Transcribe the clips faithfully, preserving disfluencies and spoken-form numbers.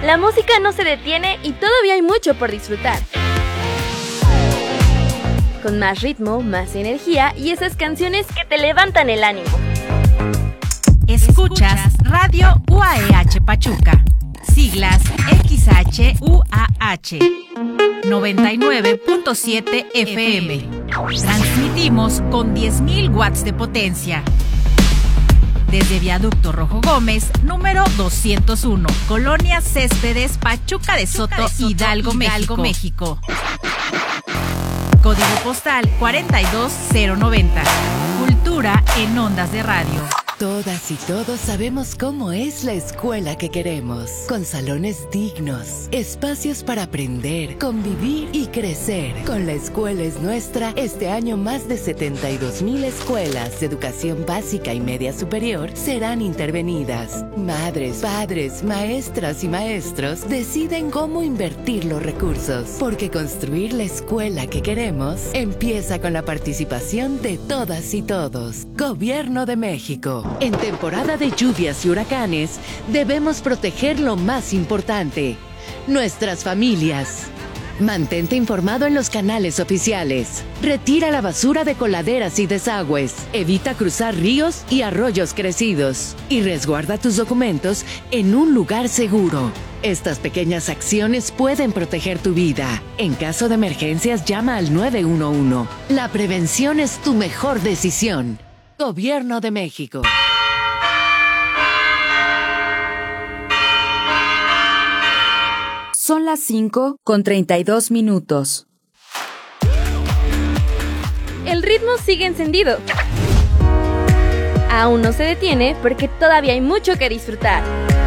La música no se detiene y todavía hay mucho por disfrutar. Con más ritmo, más energía y esas canciones que te levantan el ánimo. Escuchas Radio U A E H Pachuca, siglas X H U A H, noventa y nueve punto siete F M. Transmitimos con diez mil watts de potencia. Desde Viaducto Rojo Gómez, número doscientos uno, Colonia Céspedes, Pachuca de Soto, Pachuca de Soto Hidalgo, Hidalgo, México. Código postal cuarenta y dos cero noventa. Cultura en ondas de radio. Todas y todos sabemos cómo es la escuela que queremos, con salones dignos, espacios para aprender, convivir y crecer. Con La Escuela es Nuestra, este año más de setenta y dos mil escuelas de educación básica y media superior serán intervenidas. Madres, padres, maestras y maestros deciden cómo invertir los recursos, porque construir la escuela que queremos empieza con la participación de todas y todos. Gobierno de México. En temporada de lluvias y huracanes, debemos proteger lo más importante, nuestras familias. Mantente informado en los canales oficiales. Retira la basura de coladeras y desagües. Evita cruzar ríos y arroyos crecidos. Y resguarda tus documentos en un lugar seguro. Estas pequeñas acciones pueden proteger tu vida. En caso de emergencias, llama al nueve uno uno. La prevención es tu mejor decisión. Gobierno de México. Son las cinco con treinta y dos minutos. El ritmo sigue encendido. Aún no se detiene porque todavía hay mucho que disfrutar.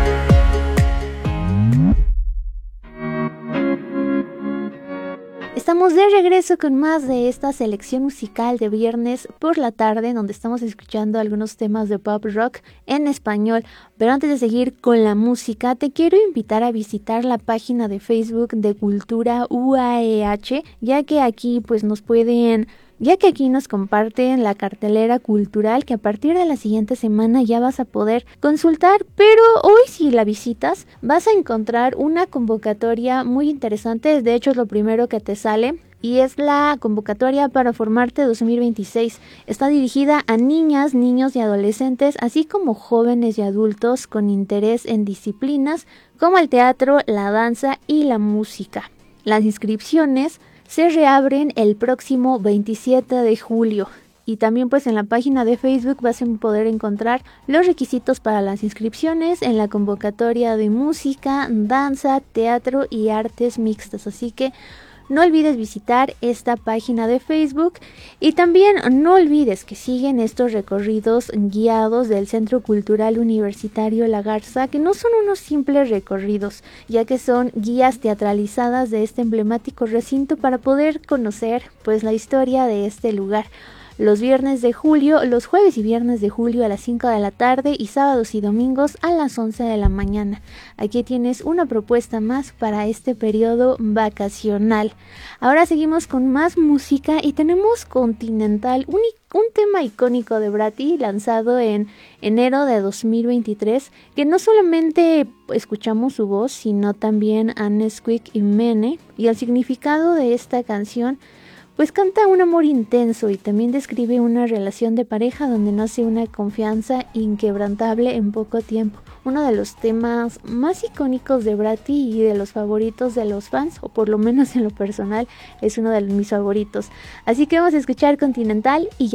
Estamos de regreso con más de esta selección musical de viernes por la tarde, donde estamos escuchando algunos temas de pop rock en español. Pero antes de seguir con la música, te quiero invitar a visitar la página de Facebook de Cultura U A E H, ya que aquí pues nos pueden... ya que aquí nos comparten la cartelera cultural que a partir de la siguiente semana ya vas a poder consultar, pero hoy si la visitas vas a encontrar una convocatoria muy interesante. De hecho es lo primero que te sale y es la convocatoria para Formarte dos mil veintiséis. Está dirigida a niñas, niños y adolescentes, así como jóvenes y adultos con interés en disciplinas como el teatro, la danza y la música. Las inscripciones se reabren el próximo veintisiete de julio y también pues en la página de Facebook vas a poder encontrar los requisitos para las inscripciones en la convocatoria de música, danza, teatro y artes mixtas, así que no olvides visitar esta página de Facebook y también no olvides que siguen estos recorridos guiados del Centro Cultural Universitario La Garza, que no son unos simples recorridos, ya que son guías teatralizadas de este emblemático recinto para poder conocer pues la historia de este lugar. Los viernes de julio, los jueves y viernes de julio a las cinco de la tarde y sábados y domingos a las once de la mañana. Aquí tienes una propuesta más para este periodo vacacional. Ahora seguimos con más música y tenemos Continental, un, un tema icónico de Bratty lanzado en enero de dos mil veintitrés, que no solamente escuchamos su voz, sino también a Nesquik y Mene, y el significado de esta canción pues canta un amor intenso y también describe una relación de pareja donde nace una confianza inquebrantable en poco tiempo. Uno de los temas más icónicos de Bratty y de los favoritos de los fans, o por lo menos en lo personal, es uno de mis favoritos. Así que vamos a escuchar Continental y ya.